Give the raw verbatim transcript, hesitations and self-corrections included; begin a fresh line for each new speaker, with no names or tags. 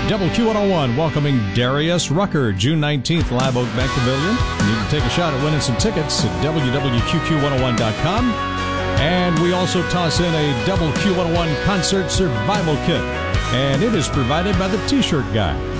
W Q one oh one welcoming Darius Rucker, June nineteenth, Live Oak Bank Pavilion. You can take a shot at winning some tickets at W W Q Q one oh one dot com. And we also toss in a W Q one oh one Concert Survival Kit. And it is provided by the T-Shirt Guy.